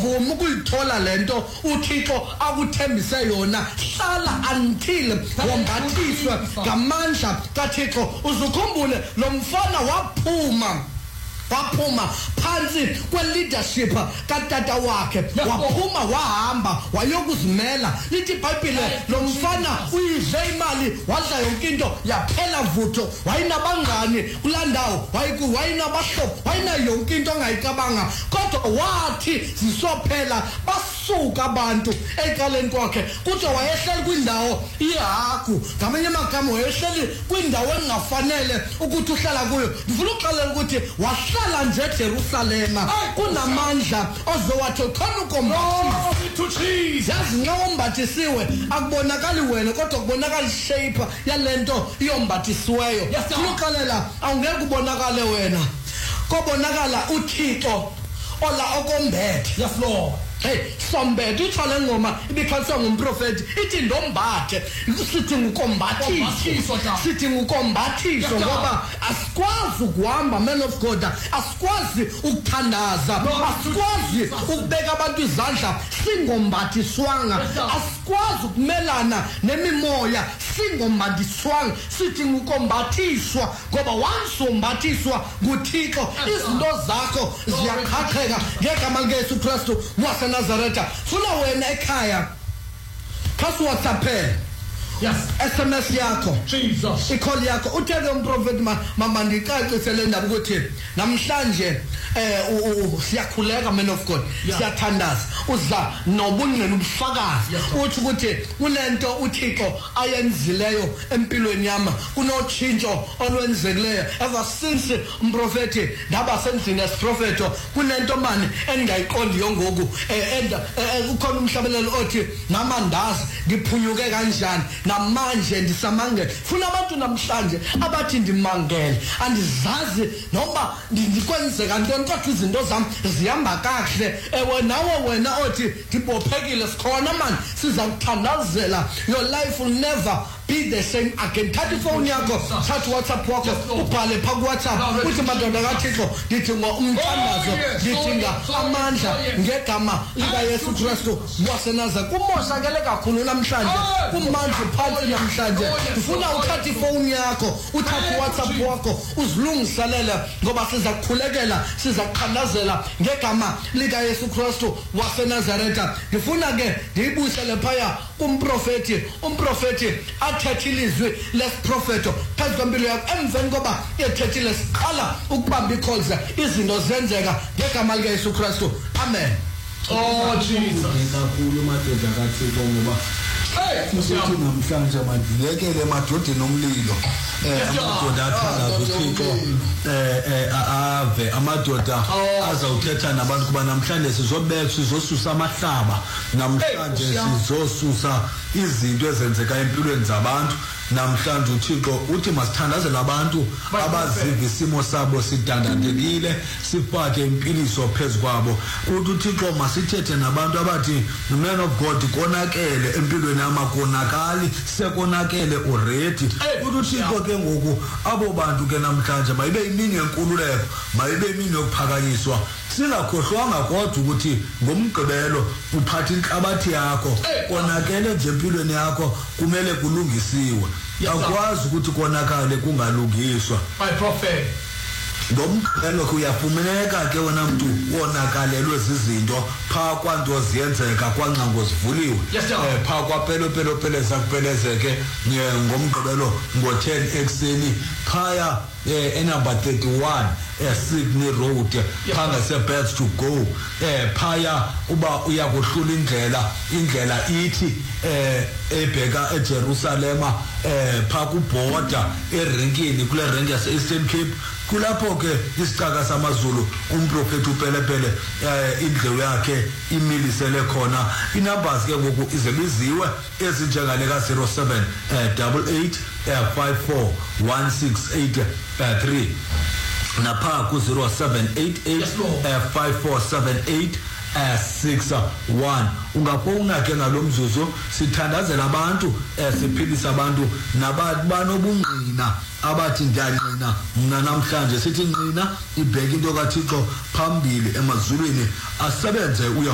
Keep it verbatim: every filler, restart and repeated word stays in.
ungavumi ukuyithola lento uThixo akuthembise yona, hlala until wombathiswe ngamandla kaThixo. Uzukhumbule lo mfana waphuma waphuma phansi kwe-leadership katata wakhe, waphuma wahamba wayokuzimela. Lithi iBhayibhile lo mfana uyidle imali wadla yonke into yaphela vutho, wayinabangani kulaa ndawo, wayinabahlobo, wayinayo yonke into ongayicabanga. Kodwa wathi zisophela basuka abantu ecaleni kwakhe, kuthiwa wayehleli kwindawo ihagu, ngamanye amagama wayehleli kwindawo engafanele ukuthi uhlala kuyo. Ndifuna ukuxelela ukuthi wahlala nje eJerusalema kunamandla ozowathi khona ukombathisi. Yazi nxa wombathisiwe akubonakali wena kodwa kubonakala ishape yalento iyombathisiweyo. Ukuxelela awungeke ubonakale wena, kobonakala uThixo ola okombethe. Yes Lord. Hey, sombethe uthwala ngoma ibikhaliswa ngumprofeti ithi ndombathe, sithi ngukombathiso, sithi ngukombathiso ngoba asikwazi ukuhamba, man of God, asikwazi ukuthandaza, asikwazi ukubeka abantu izandla singombathiswanga, asikwazi ukumelana nemimoya singombathiswanga. Sithi ngukombathiswa ngoba once umbathiswa nguThixo izinto zakho ziyaqhaqheka ngegama likaYesu Kristu waseNazaretha. Funa wena ekhaya khasi WhatsApp, yes, S M S yakho, Jesus, i-call yakho, uthele umprofeti mama ndicacisele ndaba ukuthi namhlanje eh siyakhuleka, man of God, siyathandaza, uza nobungqina ubufakazi uthi ukuthi kunento uThixo ayenzileyo empilweni yami, kunotshintsho olwenzekileyo ever since umprofeti ndaba sendlini yesiprofeto. Kunento mani engingayiqondiyo ngoku, enda ukhona umhlabelelo othi namandazi ngiphunyuke kanjani namanje ndisamangele. Funa abantu namhlanje abathi ndimangele, andizazi noma ndikwenzeka ntoni kodwa izinto zami zihamba kahle. Ewe nawe wena othi ndibophekile sikhona mani, siza kuthandazela. Your life will never be the same again. Thatha ifoni yakho, thatha WhatsApp wakho, ubhale pha kuWhatsApp uthi madoda kaThixo ngidinga umthandazo, ngidinga amandla ngegama likaYesu Kristu waseNazaretha. Kumoshakele kakhulu namhlanje, kumandla phansi namhlanje. Ufuna uthatha ifoni yakho, uthatha WhatsApp wakho, uzilungiselele ngoba siza kukhulekela, siza kuthandazela ngegama likaYesu Kristu waseNazaretha. Ngifuna ke ndiyibuyisele phaya kumprofeti, umprofeti athethe ilizwi lesiprofeto phezu kwempilo yakho. Emveni koba ethethile siqala ukubamba i-calls, izinto zenzeka ngegama likaYesu Kristu. Amen. Oh Jesus. Kakhulu madoda kaThixo ngoba usithi namhlanje mandiyekele emadodeni omlilo, eh amadoda athandaza uThixo, eh ave amadoda azawuthetha nabantu kuba namhlanje sizobeka sizosusa amahlaba, namhlanje sizosusa izinto ezenzeka empilweni zabantu. Namhlanje uThixo uthi masithandazele abantu abaziva isimo sabo sidandadekile, sifake impiliso phezu kwabo. Uthi uThixo masithethe nabantu abathi man of God konakele empilweni yamakonakali, sekonakele already. Uthi uThixo ke ngoku abo bantu ke namhlanje mayibe imini yenkululeko, mayibe imini yokuphakanyiswa. Singakhohlwanga kodwa ukuthi ngomgqibelo uphatha inhlabathi yakho, konakele nje empilweni yakho kumele kulungisiwe. Akwazi ukuthi konakale kungalungiswa. My prophet, ngomgqibelo kuyafumaneka ke wena mntu wonakalelwe zizinto pha kwanto ziyenzeka kwancango zivuliwe, eh pha kwapelo pelo peleza kupelezeke ngomgqibelo ngo ten ekseni phaya eh enumber thirty-one eh Sydney Road phanga se best to go, eh phaya uba uyakuhlula indlela indlela ithi eh ebheka eJerusalema, eh pha ku border erenkini kule renke yase Eastern Cape. Kulapho ke isicaka samazulu umprofeti upelepele eh indlewe yakhe imilisele khona. Inumbers ke ngoku izebiziwe ezinjengale ka zero seven eight eight five four one six eight three napha ku zero seven eight eight five four seven eight six one. Ungafona ke ngalomzuzu sithandazela abantu, siphilisa abantu nabantu banobungqina abathi ndiyanqina mna namhlanje. Sithi nqina ibheke into kaThixo phambili emazulwini asebenze uya